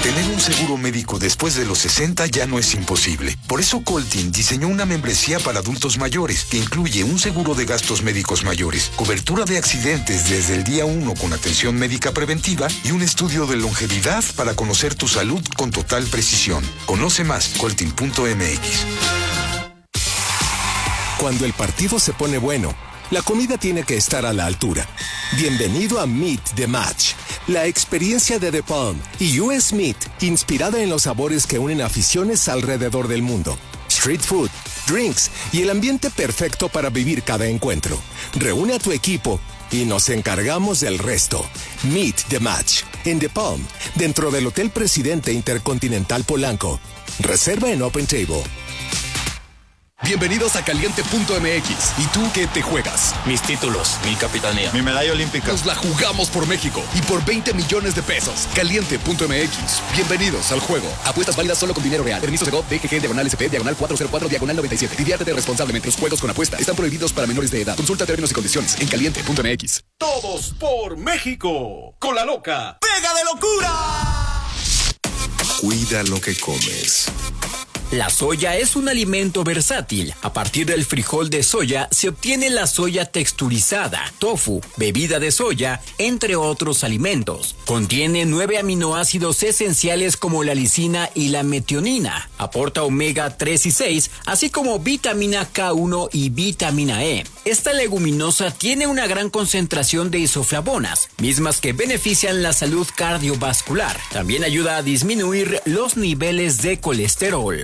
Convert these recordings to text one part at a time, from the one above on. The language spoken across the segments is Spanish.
Tener un seguro médico después de los 60 ya no es imposible. Por eso Coltin diseñó una membresía para adultos mayores que incluye un seguro de gastos médicos mayores, cobertura de accidentes desde el día 1 con atención médica preventiva y un estudio de longevidad para conocer tu salud con total precisión. Conoce más, coltin.mx. Cuando el partido se pone bueno, la comida tiene que estar a la altura. Bienvenido a Meet the Match, la experiencia de The Palm y US Meat, inspirada en los sabores que unen aficiones alrededor del mundo. Street food, drinks y el ambiente perfecto para vivir cada encuentro. Reúne a tu equipo y nos encargamos del resto. Meet the Match, en The Palm, dentro del Hotel Presidente Intercontinental Polanco. Reserva en Open Table. Bienvenidos a Caliente.mx. ¿Y tú qué te juegas? Mis títulos, mi capitanía, mi medalla olímpica. Nos la jugamos por México y por 20 millones de pesos. Caliente.mx. Bienvenidos al juego. Apuestas válidas solo con dinero real. Permiso Segov, DGG, /SP, /404, -97. Diviértete responsablemente. Los juegos con apuesta están prohibidos para menores de edad. Consulta términos y condiciones en Caliente.mx. Todos por México. Con la loca. ¡Pega de locura! Cuida lo que comes. La soya es un alimento versátil. A partir del frijol de soya se obtiene la soya texturizada, tofu, bebida de soya, entre otros alimentos. Contiene 9 aminoácidos esenciales como la lisina y la metionina. Aporta omega 3 y 6, así como vitamina K1 y vitamina E. Esta leguminosa tiene una gran concentración de isoflavonas, mismas que benefician la salud cardiovascular. También ayuda a disminuir los niveles de colesterol.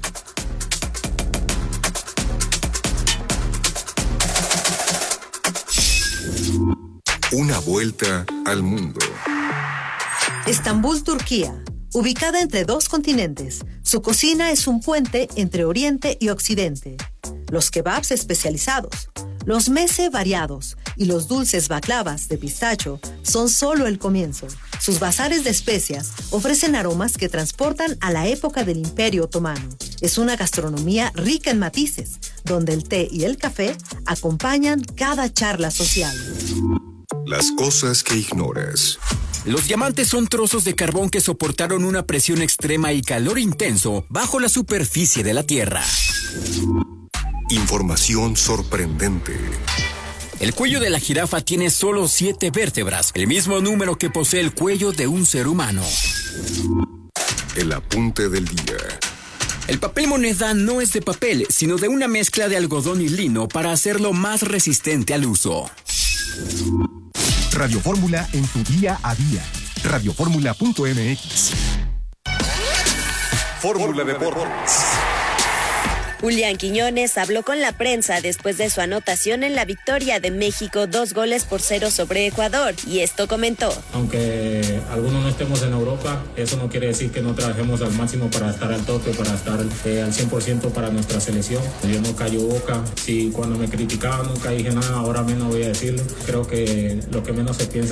Una vuelta al mundo. Estambul, Turquía. Ubicada entre 2 continentes, su cocina es un puente entre Oriente y Occidente. Los kebabs especializados, los meze variados y los dulces baklavas de pistacho son solo el comienzo. Sus bazares de especias ofrecen aromas que transportan a la época del Imperio Otomano. Es una gastronomía rica en matices, donde el té y el café acompañan cada charla social. Las cosas que ignoras. Los diamantes son trozos de carbón que soportaron una presión extrema y calor intenso bajo la superficie de la Tierra. Información sorprendente. El cuello de la jirafa tiene solo 7 vértebras, el mismo número que posee el cuello de un ser humano. El apunte del día. El papel moneda no es de papel, sino de una mezcla de algodón y lino para hacerlo más resistente al uso. Radio Fórmula en tu día a día. Radioformula.mx. Fórmula Deportes. Julián Quiñones habló con la prensa después de su anotación en la victoria de México 2-0 sobre Ecuador, y esto comentó. Aunque algunos no estemos en Europa, eso no quiere decir que no trabajemos al máximo para estar al tope, para estar al 100% para nuestra selección. Yo no callo boca, si cuando me criticaban nunca dije nada, ahora menos voy a decirlo. Creo que lo que menos se piensa